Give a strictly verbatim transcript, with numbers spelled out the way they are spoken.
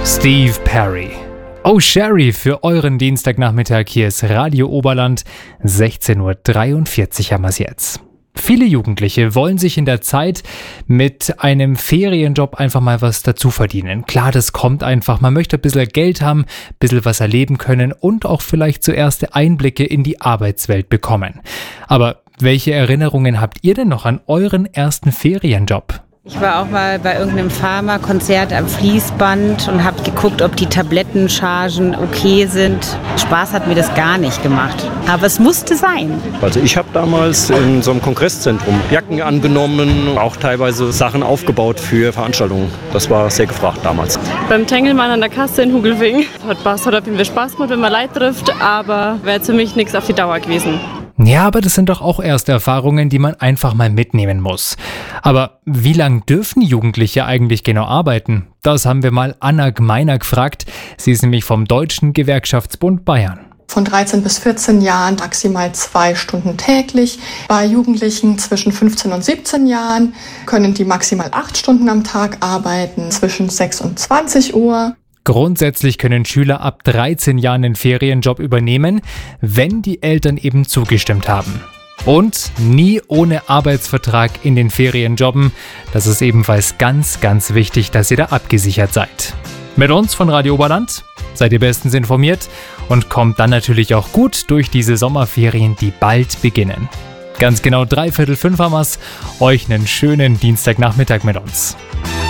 Steve Perry. Oh Sherry, für euren Dienstagnachmittag. Hier ist Radio Oberland. sechzehn Uhr dreiundvierzig haben wir es jetzt. Viele Jugendliche wollen sich in der Zeit mit einem Ferienjob einfach mal was dazu verdienen. Klar, das kommt einfach. Man möchte ein bisschen Geld haben, ein bisschen was erleben können und auch vielleicht so erste Einblicke in die Arbeitswelt bekommen. Aber welche Erinnerungen habt ihr denn noch an euren ersten Ferienjob? Ich war auch mal bei irgendeinem Pharmakonzert am Fließband und habe geguckt, ob die Tablettenchargen okay sind. Spaß hat mir das gar nicht gemacht. Aber es musste sein. Also ich habe damals in so einem Kongresszentrum Jacken angenommen, auch teilweise Sachen aufgebaut für Veranstaltungen. Das war sehr gefragt damals. Beim Tengelmann an der Kasse in Hugelfing. Hat Spaß, hat auf jeden Fall Spaß gemacht, wenn man Leute trifft, aber wäre für mich nichts auf die Dauer gewesen. Ja, aber das sind doch auch erste Erfahrungen, die man einfach mal mitnehmen muss. Aber wie lange dürfen Jugendliche eigentlich genau arbeiten? Das haben wir mal Anna Gmeiner gefragt. Sie ist nämlich vom Deutschen Gewerkschaftsbund Bayern. Von dreizehn bis vierzehn Jahren maximal zwei Stunden täglich. Bei Jugendlichen zwischen fünfzehn und siebzehn Jahren können die maximal acht Stunden am Tag arbeiten, zwischen sechs und zwanzig Uhr. Grundsätzlich können Schüler ab dreizehn Jahren den Ferienjob übernehmen, wenn die Eltern eben zugestimmt haben. Und nie ohne Arbeitsvertrag in den Ferien jobben. Das ist ebenfalls ganz, ganz wichtig, dass ihr da abgesichert seid. Mit uns von Radio Oberland seid ihr bestens informiert und kommt dann natürlich auch gut durch diese Sommerferien, die bald beginnen. Ganz genau dreiviertel fünf haben wir's. Euch einen schönen Dienstagnachmittag mit uns.